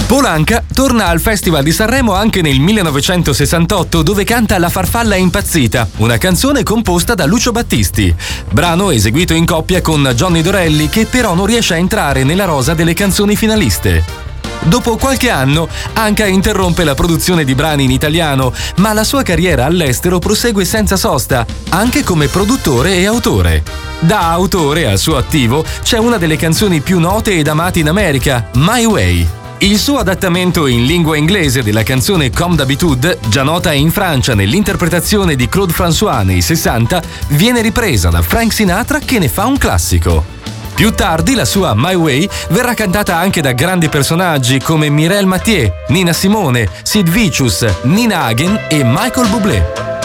Paul Anka torna al Festival di Sanremo anche nel 1968, dove canta La farfalla impazzita, una canzone composta da Lucio Battisti. Brano eseguito in coppia con Johnny Dorelli, che però non riesce a entrare nella rosa delle canzoni finaliste. Dopo qualche anno, Anka interrompe la produzione di brani in italiano, ma la sua carriera all'estero prosegue senza sosta, anche come produttore e autore. Da autore al suo attivo c'è una delle canzoni più note ed amate in America, My Way. Il suo adattamento in lingua inglese della canzone Comme d'habitude, già nota in Francia nell'interpretazione di Claude François nei 60, viene ripresa da Frank Sinatra, che ne fa un classico. Più tardi la sua My Way verrà cantata anche da grandi personaggi come Mireille Mathieu, Nina Simone, Sid Vicious, Nina Hagen e Michael Bublé.